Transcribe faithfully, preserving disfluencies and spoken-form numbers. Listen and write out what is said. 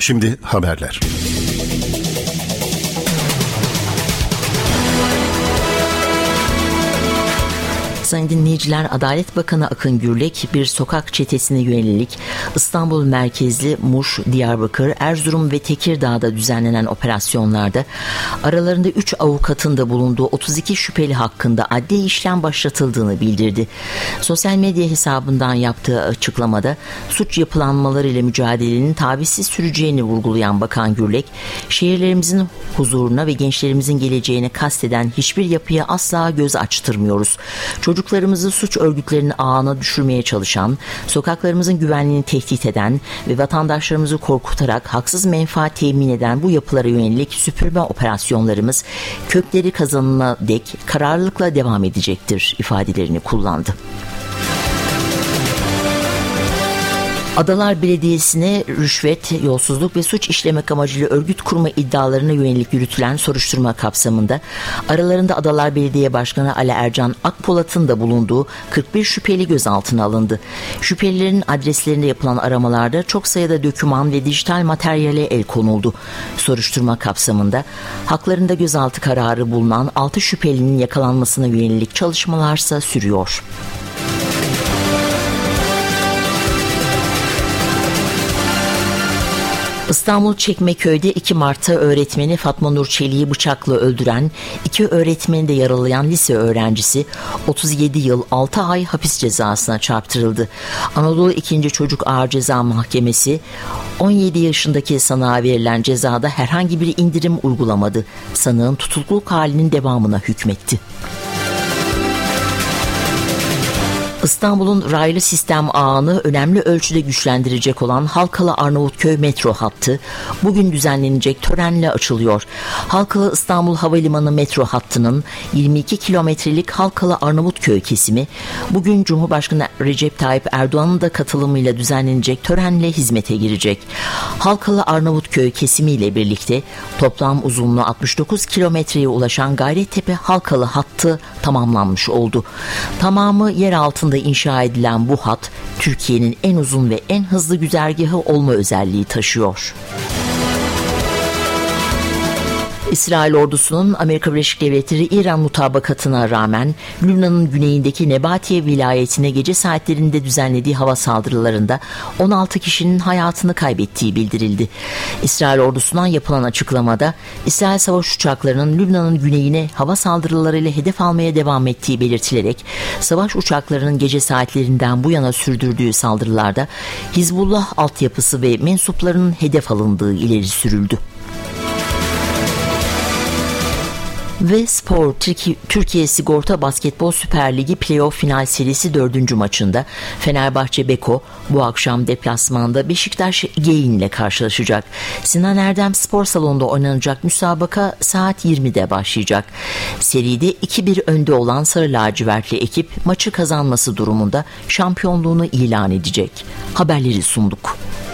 Şimdi haberler. Sayın dinleyiciler, Adalet Bakanı Akın Gürlek bir sokak çetesine yönelik İstanbul merkezli Muş, Diyarbakır, Erzurum ve Tekirdağ'da düzenlenen operasyonlarda aralarında üç avukatın da bulunduğu otuz iki şüpheli hakkında adli işlem başlatıldığını bildirdi. Sosyal medya hesabından yaptığı açıklamada suç yapılanmalarıyla mücadelenin tavizsiz süreceğini vurgulayan Bakan Gürlek, şehirlerimizin huzuruna ve gençlerimizin geleceğine kasteden hiçbir yapıya asla göz açtırmıyoruz. Çocuklarımızı suç örgütlerinin ağına düşürmeye çalışan, sokaklarımızın güvenliğini tehdit eden ve vatandaşlarımızı korkutarak haksız menfaat temin eden bu yapılara yönelik süpürme operasyonlarımız kökleri kazanına dek kararlılıkla devam edecektir ifadelerini kullandı. Adalar Belediyesi'ne rüşvet, yolsuzluk ve suç işlemek amacıyla örgüt kurma iddialarına yönelik yürütülen soruşturma kapsamında aralarında Adalar Belediye Başkanı Ali Ercan Akpolat'ın da bulunduğu kırk bir şüpheli gözaltına alındı. Şüphelilerin adreslerinde yapılan aramalarda çok sayıda doküman ve dijital materyale el konuldu. Soruşturma kapsamında haklarında gözaltı kararı bulunan altı şüphelinin yakalanmasına yönelik çalışmalarsa sürüyor. İstanbul Çekmeköy'de iki Mart'ta öğretmeni Fatma Nur Çelik'i bıçakla öldüren, iki öğretmeni de yaralayan lise öğrencisi otuz yedi yıl altı ay hapis cezasına çarptırıldı. Anadolu ikinci Çocuk Ağır Ceza Mahkemesi on yedi yaşındaki sanığa verilen cezada herhangi bir indirim uygulamadı. Sanığın tutukluluk halinin devamına hükmetti. İstanbul'un raylı sistem ağını önemli ölçüde güçlendirecek olan Halkalı Arnavutköy metro hattı bugün düzenlenecek törenle açılıyor. Halkalı İstanbul Havalimanı metro hattının yirmi iki kilometrelik Halkalı Arnavutköy kesimi bugün Cumhurbaşkanı Recep Tayyip Erdoğan'ın da katılımıyla düzenlenecek törenle hizmete girecek. Halkalı Arnavutköy kesimi ile birlikte toplam uzunluğu altmış dokuz kilometreye ulaşan Gayrettepe Halkalı hattı tamamlanmış oldu. Tamamı yer altında inşa edilen bu hat Türkiye'nin en uzun ve en hızlı güzergahı olma özelliği taşıyor. İsrail ordusunun Amerika Birleşik Devletleri İran mutabakatına rağmen Lübnan'ın güneyindeki Nebatiye vilayetine gece saatlerinde düzenlediği hava saldırılarında on altı kişinin hayatını kaybettiği bildirildi. İsrail ordusundan yapılan açıklamada İsrail savaş uçaklarının Lübnan'ın güneyine hava saldırılarıyla hedef almaya devam ettiği belirtilerek savaş uçaklarının gece saatlerinden bu yana sürdürdüğü saldırılarda Hizbullah altyapısı ve mensuplarının hedef alındığı ileri sürüldü. Ve spor, Türkiye Sigorta Basketbol Süper Ligi Playoff Final Serisi dördüncü maçında Fenerbahçe Beko bu akşam deplasmanda Beşiktaş Geyin ile karşılaşacak. Sinan Erdem Spor Salonu'nda oynanacak müsabaka saat yirmide başlayacak. Seride iki bir önde olan Sarı Lacivertli ekip maçı kazanması durumunda şampiyonluğunu ilan edecek. Haberleri sunduk.